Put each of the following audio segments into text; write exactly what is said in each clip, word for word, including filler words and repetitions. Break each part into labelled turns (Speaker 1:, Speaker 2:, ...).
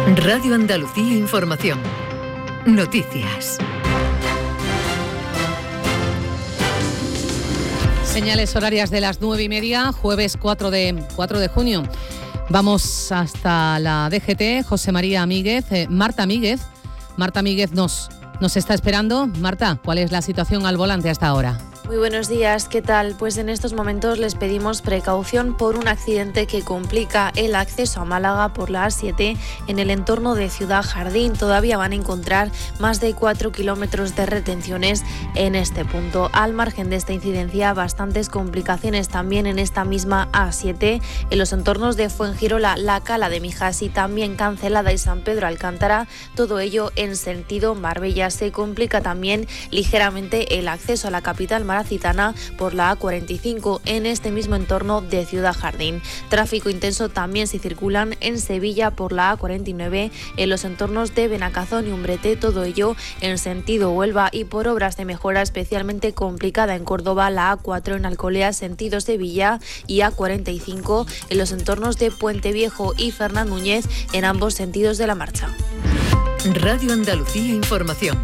Speaker 1: Radio Andalucía Información. Noticias.
Speaker 2: Señales horarias de las nueve y media, jueves cuatro de junio. Vamos hasta la D G T, José María Míguez, eh, Marta Míguez. Marta Míguez nos, nos está esperando. Marta, ¿cuál es la situación al volante hasta ahora?
Speaker 3: Muy buenos días, ¿qué tal? Pues en estos momentos les pedimos precaución por un accidente que complica el acceso a Málaga por la A siete en el entorno de Ciudad Jardín. Todavía van a encontrar más de cuatro kilómetros de retenciones en este punto. Al margen de esta incidencia, bastantes complicaciones también en esta misma A siete, en los entornos de Fuengirola, La Cala de Mijas y también Cancelada y San Pedro Alcántara, todo ello en sentido Marbella. Se complica también ligeramente el acceso a la capital maracitana por la A cuarenta y cinco en este mismo entorno de Ciudad Jardín. Tráfico intenso también si circulan en Sevilla por la A cuarenta y nueve en los entornos de Benacazón y Umbrete, todo ello en sentido Huelva, y por obras de mejora especialmente complicada en Córdoba, la A cuatro en Alcolea sentido Sevilla y A cuarenta y cinco en los entornos de Puente Viejo y Fernán Núñez en ambos sentidos de la marcha.
Speaker 1: Radio Andalucía Información.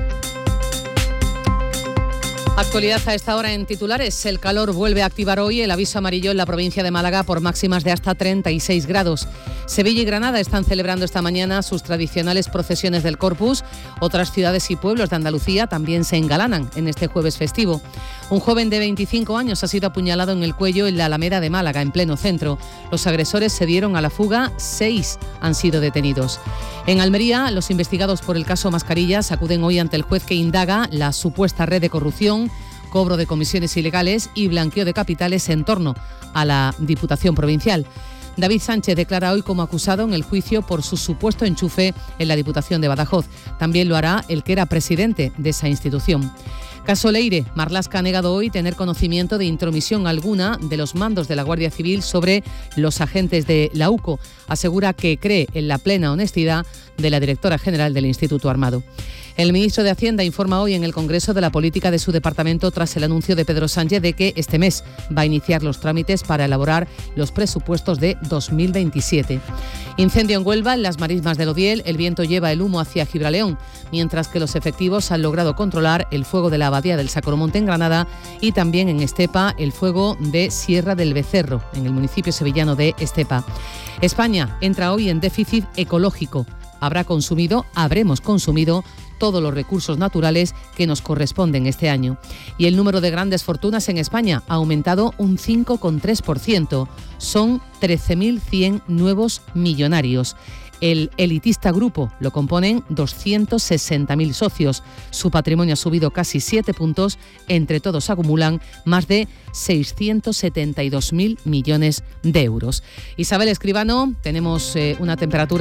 Speaker 2: Actualidad a esta hora en titulares. El calor vuelve a activar hoy el aviso amarillo en la provincia de Málaga por máximas de hasta treinta y seis grados. Sevilla y Granada están celebrando esta mañana sus tradicionales procesiones del Corpus. Otras ciudades y pueblos de Andalucía también se engalanan en este jueves festivo. Un joven de veinticinco años ha sido apuñalado en el cuello en la Alameda de Málaga, en pleno centro. Los agresores se dieron a la fuga, seis han sido detenidos. En Almería, los investigados por el caso Mascarillas acuden hoy ante el juez que indaga la supuesta red de corrupción, cobro de comisiones ilegales y blanqueo de capitales en torno a la Diputación Provincial. David Sánchez declara hoy como acusado en el juicio por su supuesto enchufe en la Diputación de Badajoz. También lo hará el que era presidente de esa institución. Caso Leire, Marlaska ha negado hoy tener conocimiento de intromisión alguna de los mandos de la Guardia Civil sobre los agentes de la U C O. Asegura que cree en la plena honestidad de la directora general del Instituto Armado. El ministro de Hacienda informa hoy en el Congreso de la política de su departamento tras el anuncio de Pedro Sánchez de que este mes va a iniciar los trámites para elaborar los presupuestos de dos mil veintisiete. Incendio en Huelva, en las marismas del Odiel. El viento lleva el humo hacia Gibraleón, mientras que los efectivos han logrado controlar el fuego de la abadía del Sacromonte en Granada y también en Estepa el fuego de Sierra del Becerro, en el municipio sevillano de Estepa. España entra hoy en déficit ecológico. Habrá consumido, habremos consumido todos los recursos naturales que nos corresponden este año. Y el número de grandes fortunas en España ha aumentado un cinco coma tres por ciento. Son trece mil cien nuevos millonarios. El elitista grupo lo componen doscientos sesenta mil socios. Su patrimonio ha subido casi siete puntos. Entre todos acumulan más de seiscientos setenta y dos mil millones de euros. Isabel Escribano, tenemos eh, una temperatura